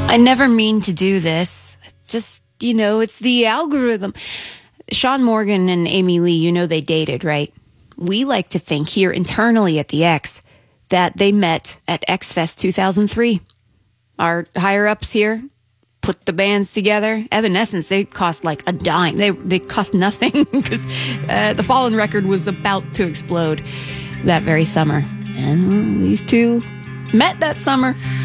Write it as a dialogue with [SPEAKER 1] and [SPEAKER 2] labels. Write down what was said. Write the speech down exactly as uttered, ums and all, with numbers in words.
[SPEAKER 1] I never mean to do this. Just, you know, it's the algorithm. Sean Morgan and Amy Lee, you know they dated, right? We like to think here internally at the X that they met at X Fest two thousand three. Our higher-ups here put the bands together. Evanescence, they cost like a dime. They they cost nothing because uh, the Fallen record was about to explode that very summer. And well, these two met that summer.